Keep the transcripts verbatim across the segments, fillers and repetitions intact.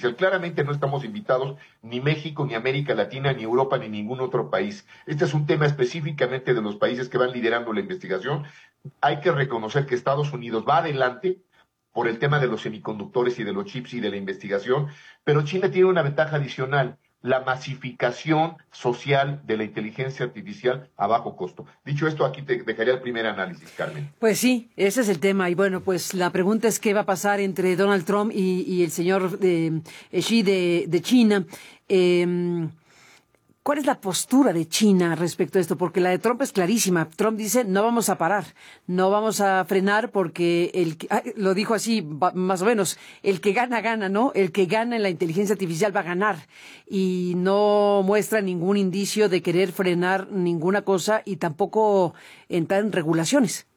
artificial. Claramente no estamos invitados ni México, ni América Latina, ni Europa, ni ningún otro país. Este es un tema específicamente de los países que van liderando la investigación. Hay que reconocer que Estados Unidos va adelante por el tema de los semiconductores y de los chips y de la investigación, pero China tiene una ventaja adicional: la masificación social de la inteligencia artificial a bajo costo. Dicho esto, aquí te dejaría el primer análisis, Carmen. Pues sí, ese es el tema. Y bueno, pues la pregunta es qué va a pasar entre Donald Trump y, y el señor eh, Xi de, de China. Eh, ¿Cuál es la postura de China respecto a esto? Porque la de Trump es clarísima. Trump dice, no vamos a parar, no vamos a frenar porque, el que, ah, lo dijo así, más o menos, el que gana, gana, ¿no? El que gana en la inteligencia artificial va a ganar. Y no muestra ningún indicio de querer frenar ninguna cosa y tampoco entrar en regulaciones.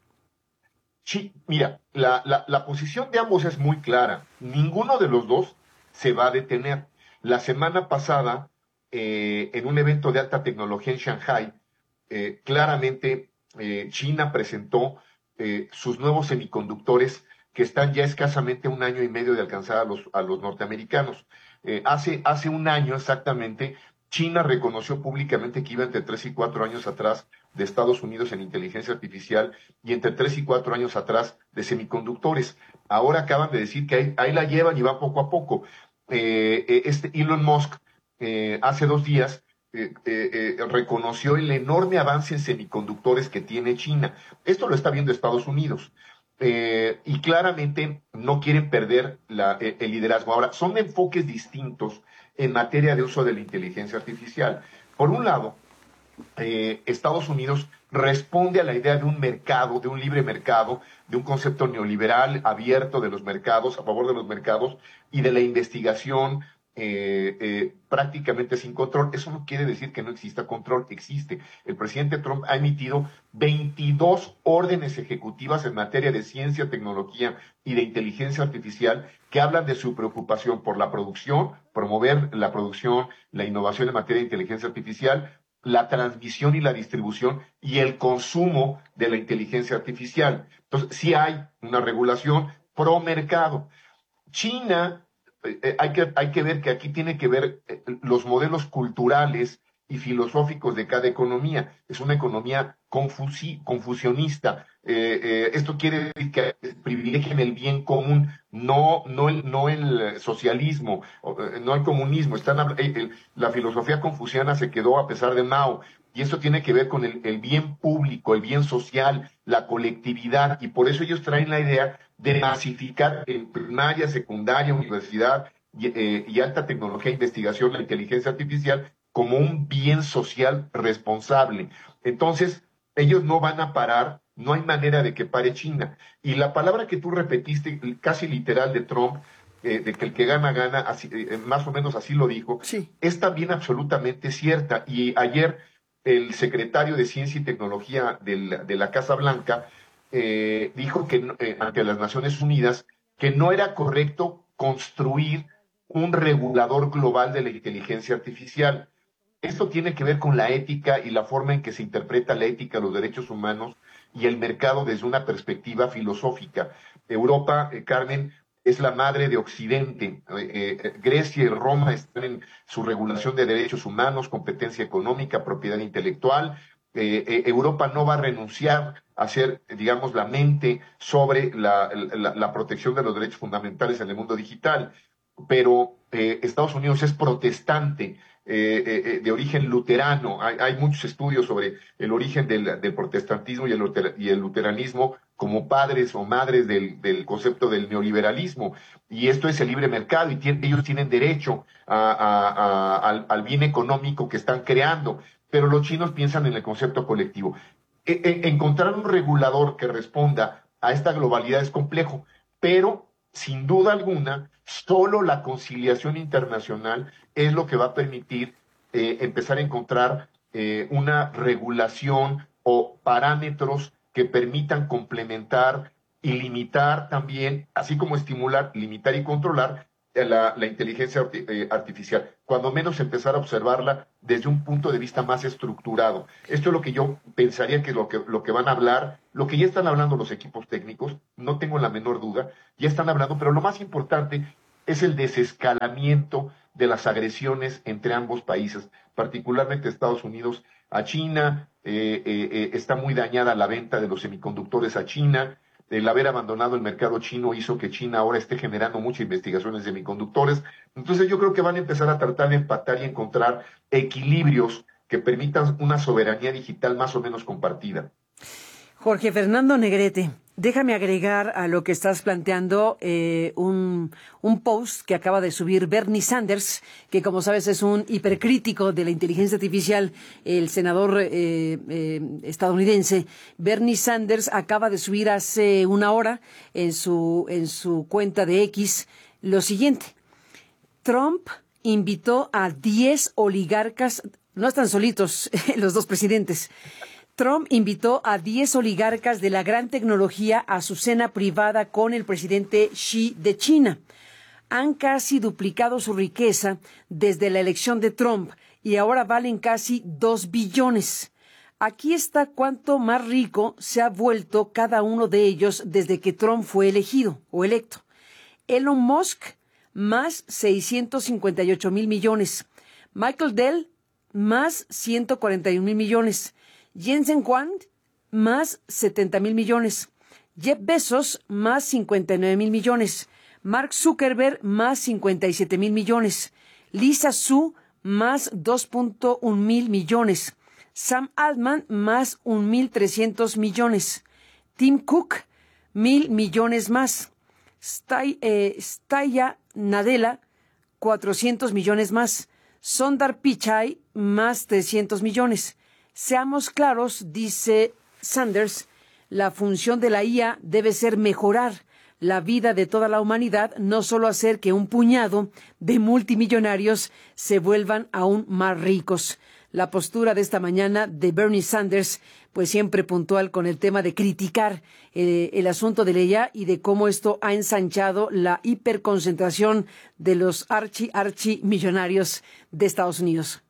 Sí, mira, la, la, la posición de ambos es muy clara. Ninguno de los dos se va a detener. La semana pasada, eh, en un evento de alta tecnología en Shanghai, eh, claramente eh, China presentó eh, sus nuevos semiconductores que están ya escasamente un año y medio de alcanzar a los, a los norteamericanos. Eh, hace, hace un año exactamente, China reconoció públicamente que iba entre tres y cuatro años atrás de Estados Unidos en inteligencia artificial y entre tres y cuatro años atrás de semiconductores. Ahora acaban de decir que ahí, ahí la llevan y va poco a poco. Eh, este Elon Musk eh, hace dos días eh, eh, eh, reconoció el enorme avance en semiconductores que tiene China. Esto lo está viendo Estados Unidos. Eh, y claramente no quieren perder la, el, el liderazgo. Ahora, son enfoques distintos en materia de uso de la inteligencia artificial. Por un lado, eh, Estados Unidos responde a la idea de un mercado, de un libre mercado, de un concepto neoliberal abierto de los mercados, a favor de los mercados y de la investigación eh, eh, prácticamente sin control. Eso no quiere decir que no exista control, existe. El presidente Trump ha emitido veintidós órdenes ejecutivas en materia de ciencia, tecnología y de inteligencia artificial que hablan de su preocupación por la producción, promover la producción, la innovación en materia de inteligencia artificial, la transmisión y la distribución y el consumo de la inteligencia artificial. Entonces, sí hay una regulación pro mercado. China, eh, hay, que, hay que ver que aquí tiene que ver eh, los modelos culturales y filosóficos de cada economía. Es una economía confusi, confusionista. Eh, eh, esto quiere decir que privilegian el bien común, no, no, el, no el socialismo, no el comunismo. Están, el, la filosofía confuciana se quedó a pesar de Mao. Y eso tiene que ver con el, el bien público, el bien social, la colectividad. Y por eso ellos traen la idea de masificar en primaria, secundaria, universidad y, eh, y alta tecnología e investigación la inteligencia artificial como un bien social responsable. Entonces, ellos no van a parar, no hay manera de que pare China. Y la palabra que tú repetiste, casi literal de Trump, eh, de que el que gana, gana, así, eh, más o menos así lo dijo, Sí. es también absolutamente cierta. Y ayer el secretario de Ciencia y Tecnología de la, de la Casa Blanca eh, dijo que eh, ante las Naciones Unidas que no era correcto construir un regulador global de la inteligencia artificial. Esto tiene que ver con la ética y la forma en que se interpreta la ética, los derechos humanos y el mercado desde una perspectiva filosófica. Europa, eh, Carmen, es la madre de Occidente. Eh, eh, Grecia y Roma están en su regulación de derechos humanos, competencia económica, propiedad intelectual. Eh, eh, Europa no va a renunciar a ser, digamos, la mente sobre la, la, la protección de los derechos fundamentales en el mundo digital. Pero eh, Estados Unidos es protestante, eh, eh, de origen luterano. Hay, hay, muchos estudios sobre el origen del, del protestantismo y el, y el, luteranismo como padres o madres del, del, concepto del neoliberalismo. Y esto es el libre mercado y tiene, ellos tienen derecho a, a, a, al, al bien económico que están creando. Pero los chinos piensan en el concepto colectivo. E, e, encontrar un regulador que responda a esta globalidad es complejo, pero sin duda alguna, solo la conciliación internacional es lo que va a permitir eh, empezar a encontrar eh, una regulación o parámetros que permitan complementar y limitar también, así como estimular, limitar y controlar la, la inteligencia arti eh, artificial, cuando menos empezar a observarla desde un punto de vista más estructurado. Esto es lo que yo pensaría que es lo que, lo que van a hablar, lo que ya están hablando los equipos técnicos, no tengo la menor duda, ya están hablando, pero lo más importante es el desescalamiento de las agresiones entre ambos países, particularmente Estados Unidos a China. Eh, eh, eh, está muy dañada la venta de los semiconductores a China. El haber abandonado el mercado chino hizo que China ahora esté generando muchas investigaciones de semiconductores. Entonces yo creo que van a empezar a tratar de empatar y encontrar equilibrios que permitan una soberanía digital más o menos compartida. Jorge Fernando Negrete, déjame agregar a lo que estás planteando eh, un, un post que acaba de subir Bernie Sanders, que como sabes es un hipercrítico de la inteligencia artificial, el senador eh, eh, estadounidense. Bernie Sanders acaba de subir hace una hora en su, en su cuenta de X lo siguiente. Trump invitó a diez oligarcas, no están solitos los dos presidentes. Trump invitó a diez oligarcas de la gran tecnología a su cena privada con el presidente Xi de China. Han casi duplicado su riqueza desde la elección de Trump y ahora valen casi dos billones. Aquí está cuánto más rico se ha vuelto cada uno de ellos desde que Trump fue elegido o electo. Elon Musk, más seiscientos cincuenta y ocho mil millones. Michael Dell, más ciento cuarenta y un mil millones. Jensen Huang, más setenta mil millones. Jeff Bezos, más cincuenta y nueve mil millones. Mark Zuckerberg, más cincuenta y siete mil millones. Lisa Su, más dos punto uno mil millones. Sam Altman, más un mil trescientos millones. Tim Cook, mil millones más. Stay, eh, Staya Nadella, cuatrocientos millones más. Sundar Pichai, más trescientos millones. Seamos claros, dice Sanders, la función de la I A debe ser mejorar la vida de toda la humanidad, no solo hacer que un puñado de multimillonarios se vuelvan aún más ricos. La postura de esta mañana de Bernie Sanders, pues siempre puntual con el tema de criticar eh, el asunto de la I A y de cómo esto ha ensanchado la hiperconcentración de los archi, archi millonarios de Estados Unidos.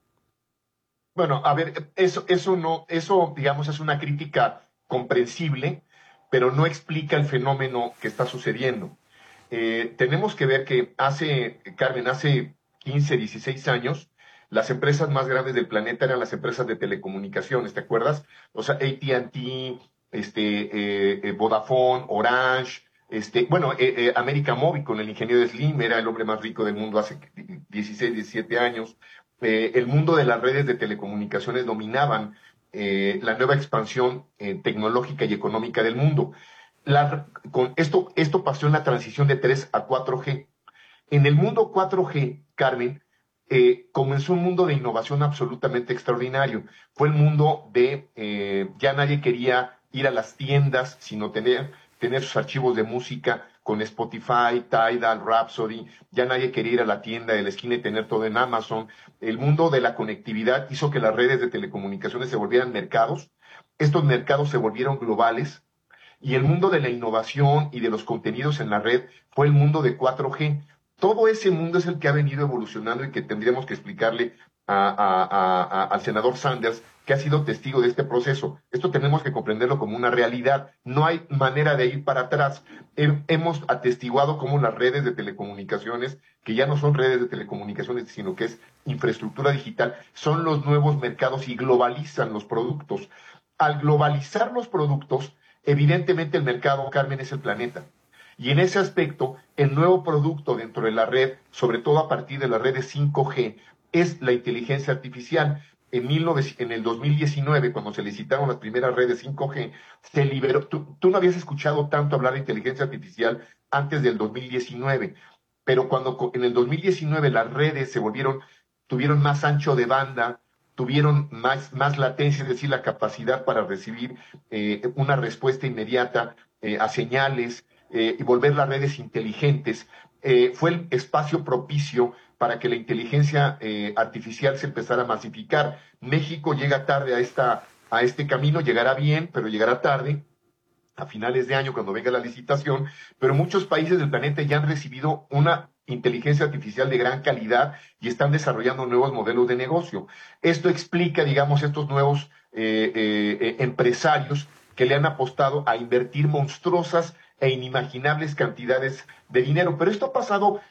Bueno, a ver, eso, eso no, eso, digamos, es una crítica comprensible, pero no explica el fenómeno que está sucediendo. Eh, tenemos que ver que hace, Carmen, hace quince, dieciséis años, las empresas más grandes del planeta eran las empresas de telecomunicaciones, ¿te acuerdas? O sea, A T and T, este, eh, eh, Vodafone, Orange, este, bueno, eh, eh, América Móvil con el ingeniero Slim, era el hombre más rico del mundo hace dieciséis, diecisiete años. Eh, el mundo de las redes de telecomunicaciones dominaban eh, la nueva expansión eh, tecnológica y económica del mundo. La, con esto, esto pasó en la transición de tres a cuatro G. En el mundo cuatro G, Carmen, eh, comenzó un mundo de innovación absolutamente extraordinario. Fue el mundo de, eh, ya nadie quería ir a las tiendas, sino tener, tener sus archivos de música con Spotify, Tidal, Rhapsody. Ya nadie quería ir a la tienda de la esquina y tener todo en Amazon. El mundo de la conectividad hizo que las redes de telecomunicaciones se volvieran mercados. Estos mercados se volvieron globales. Y el mundo de la innovación y de los contenidos en la red fue el mundo de cuatro G. Todo ese mundo es el que ha venido evolucionando y que tendríamos que explicarle a, a, a, a, al senador Sanders, que ha sido testigo de este proceso. Esto tenemos que comprenderlo como una realidad. No hay manera de ir para atrás. He, hemos atestiguado cómo las redes de telecomunicaciones, que ya no son redes de telecomunicaciones, sino que es infraestructura digital, son los nuevos mercados y globalizan los productos. Al globalizar los productos, evidentemente el mercado, Carmen, es el planeta. Y en ese aspecto, el nuevo producto dentro de la red, sobre todo a partir de las redes cinco G, es la inteligencia artificial. En, mil novecientos, en el dos mil diecinueve, cuando se licitaron las primeras redes cinco G, se liberó. Tú, tú no habías escuchado tanto hablar de inteligencia artificial antes del dos mil diecinueve, pero cuando en el dos mil diecinueve las redes se volvieron, tuvieron más ancho de banda, tuvieron más, más latencia, es decir, la capacidad para recibir eh, una respuesta inmediata eh, a señales eh, y volver las redes inteligentes, eh, fue el espacio propicio para que la inteligencia eh, artificial se empezara a masificar. México llega tarde a, esta, a este camino, llegará bien, pero llegará tarde, a finales de año cuando venga la licitación, pero muchos países del planeta ya han recibido una inteligencia artificial de gran calidad y están desarrollando nuevos modelos de negocio. Esto explica, digamos, estos nuevos eh, eh, empresarios que le han apostado a invertir monstruosas e inimaginables cantidades de dinero. Pero esto ha pasado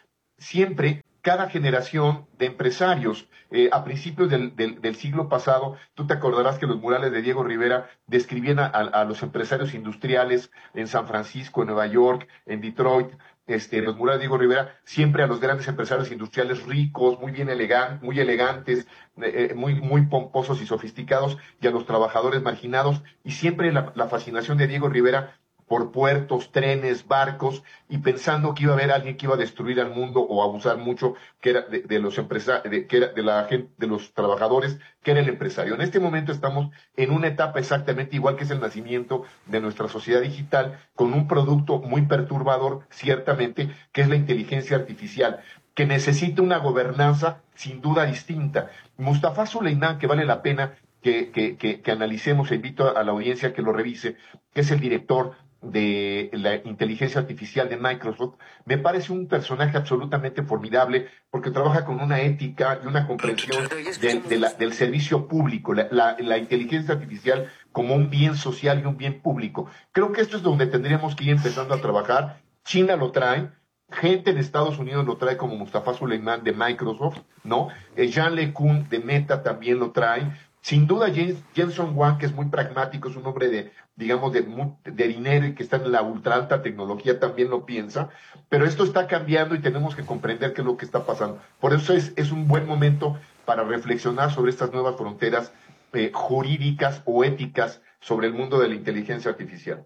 siempre cada generación de empresarios. Eh, a principios del, del, del siglo pasado, tú te acordarás que los murales de Diego Rivera describían a, a, a los empresarios industriales en San Francisco, en Nueva York, en Detroit. Este, los murales de Diego Rivera, siempre a los grandes empresarios industriales ricos, muy bien elegan, muy elegantes, eh, muy, muy pomposos y sofisticados, y a los trabajadores marginados, y siempre la, la fascinación de Diego Rivera por puertos, trenes, barcos, y pensando que iba a haber alguien que iba a destruir al mundo o abusar mucho, que era de, de los empresarios, de, que era de la gente, de los trabajadores, que era el empresario. En este momento estamos en una etapa exactamente igual, que es el nacimiento de nuestra sociedad digital, con un producto muy perturbador, ciertamente, que es la inteligencia artificial, que necesita una gobernanza sin duda distinta. Mustafa Suleyman, que vale la pena que, que, que, que analicemos, e invito a la audiencia que lo revise, que es el director de la inteligencia artificial de Microsoft, me parece un personaje absolutamente formidable, porque trabaja con una ética y una comprensión de, de la, del servicio público, la, la, la inteligencia artificial como un bien social y un bien público. Creo que esto es donde tendríamos que ir empezando a trabajar. China lo trae, gente en Estados Unidos lo trae, como Mustafa Suleyman de Microsoft, ¿no? Eh, Jean LeCun de Meta también lo trae. Sin duda, James, Jensen Huang, que es muy pragmático, es un hombre de, digamos, de, de dinero y que está en la ultra alta tecnología, también lo piensa. Pero esto está cambiando y tenemos que comprender qué es lo que está pasando. Por eso es, es un buen momento para reflexionar sobre estas nuevas fronteras eh, jurídicas o éticas sobre el mundo de la inteligencia artificial.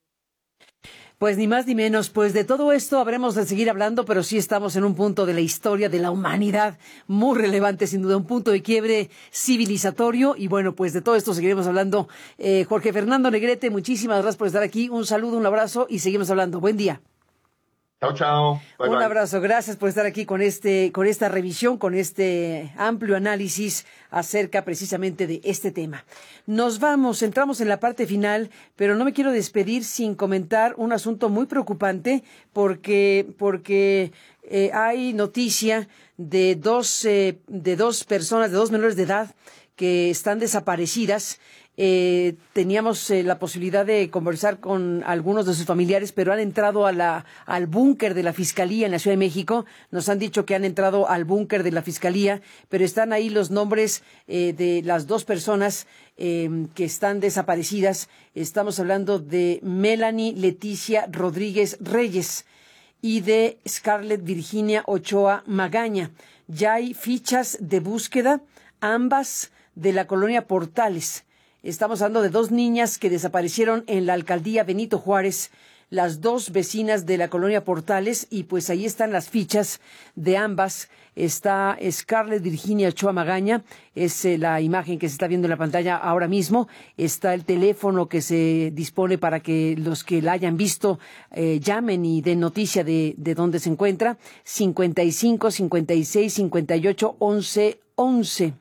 Pues ni más ni menos, pues de todo esto habremos de seguir hablando, pero sí estamos en un punto de la historia de la humanidad muy relevante, sin duda, un punto de quiebre civilizatorio, y bueno, pues de todo esto seguiremos hablando. Eh, Jorge Fernando Negrete, muchísimas gracias por estar aquí, un saludo, un abrazo y seguimos hablando. Buen día. Chao, chao. Bye, Un bye. abrazo, gracias por estar aquí con este, con esta revisión, con este amplio análisis acerca precisamente de este tema. Nos vamos, entramos en la parte final, pero no me quiero despedir sin comentar un asunto muy preocupante, porque, porque eh, hay noticia de dos, eh, de dos personas, de dos menores de edad que están desaparecidas. Eh, teníamos eh, la posibilidad de conversar con algunos de sus familiares, pero han entrado a la, al búnker de la Fiscalía en la Ciudad de México. Nos han dicho que han entrado al búnker de la Fiscalía, pero están ahí los nombres eh, de las dos personas eh, que están desaparecidas. Estamos hablando de Melanie Leticia Rodríguez Reyes y de Scarlett Virginia Ochoa Magaña. Ya hay fichas de búsqueda, ambas de la colonia Portales. Estamos hablando de dos niñas que desaparecieron en la alcaldía Benito Juárez, las dos vecinas de la colonia Portales, y pues ahí están las fichas de ambas. Está Scarlett Virginia Ochoa Magaña, es eh, la imagen que se está viendo en la pantalla ahora mismo. Está el teléfono que se dispone para que los que la hayan visto eh, llamen y den noticia de, de dónde se encuentra. cincuenta y cinco, cincuenta y seis, cincuenta y ocho, once, once.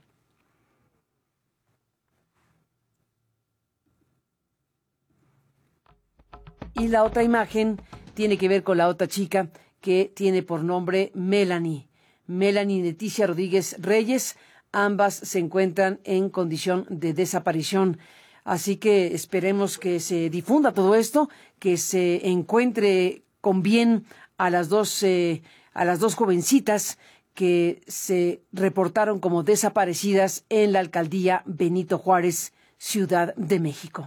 Y la otra imagen tiene que ver con la otra chica, que tiene por nombre Melanie. Melanie Leticia Rodríguez Reyes. Ambas se encuentran en condición de desaparición. Así que esperemos que se difunda todo esto, que se encuentre con bien a las dos, eh, a las dos jovencitas que se reportaron como desaparecidas en la alcaldía Benito Juárez, Ciudad de México.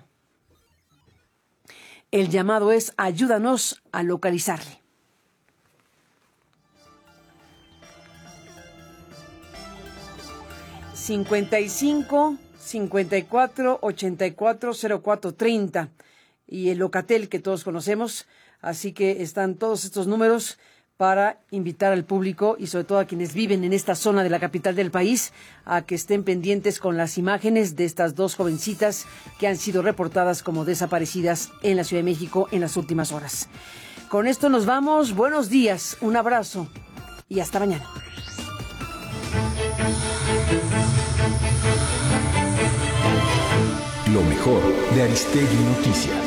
El llamado es: ayúdanos a localizarle. cincuenta y cinco, cincuenta y cuatro, ochenta y cuatro, cero cuatro treinta y el Locatel que todos conocemos. Así que están todos estos números para invitar al público y sobre todo a quienes viven en esta zona de la capital del país a que estén pendientes con las imágenes de estas dos jovencitas que han sido reportadas como desaparecidas en la Ciudad de México en las últimas horas. Con esto nos vamos. Buenos días, un abrazo y hasta mañana. Lo mejor de Aristegui Noticias.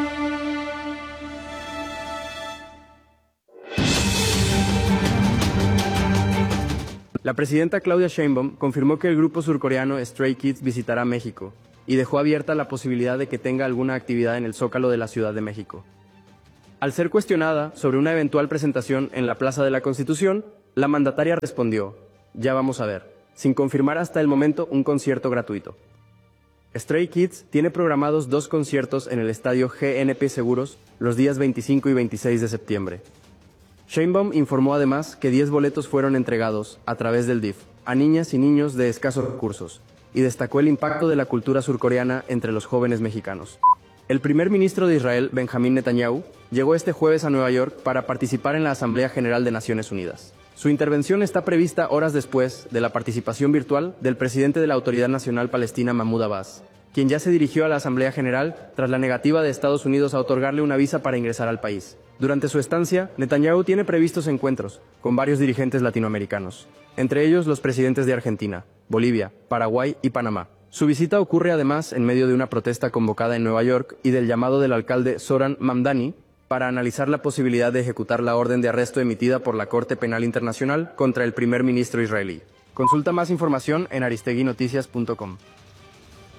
La presidenta Claudia Sheinbaum confirmó que el grupo surcoreano Stray Kids visitará México y dejó abierta la posibilidad de que tenga alguna actividad en el Zócalo de la Ciudad de México. Al ser cuestionada sobre una eventual presentación en la Plaza de la Constitución, La mandataria respondió, ya vamos a ver, sin confirmar hasta el momento un concierto gratuito. Stray Kids tiene programados dos conciertos en el estadio G N P Seguros los días veinticinco y veintiséis de septiembre. Sheinbaum informó además que diez boletos fueron entregados, a través del D I F, a niñas y niños de escasos recursos, y destacó el impacto de la cultura surcoreana entre los jóvenes mexicanos. El primer ministro de Israel, Benjamín Netanyahu, llegó este jueves a Nueva York para participar en la Asamblea General de Naciones Unidas. Su intervención está prevista horas después de la participación virtual del presidente de la Autoridad Nacional Palestina, Mahmoud Abbas, quien ya se dirigió a la Asamblea General tras la negativa de Estados Unidos a otorgarle una visa para ingresar al país. Durante su estancia, Netanyahu tiene previstos encuentros con varios dirigentes latinoamericanos, entre ellos los presidentes de Argentina, Bolivia, Paraguay y Panamá. Su visita ocurre además en medio de una protesta convocada en Nueva York y del llamado del alcalde Zoran Mamdani para analizar la posibilidad de ejecutar la orden de arresto emitida por la Corte Penal Internacional contra el primer ministro israelí. Consulta más información en aristegui noticias punto com.